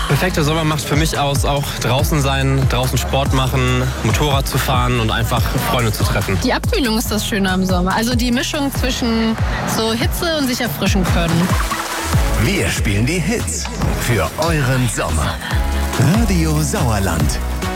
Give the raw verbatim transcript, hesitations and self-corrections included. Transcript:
Perfekter Sommer macht für mich aus, auch draußen sein, draußen Sport machen, Motorrad zu fahren und einfach Freunde zu treffen. Die Abkühlung ist das Schöne am Sommer. Also die Mischung zwischen so Hitze und sich erfrischen können. Wir spielen die Hits für euren Sommer. Radio Sauerland.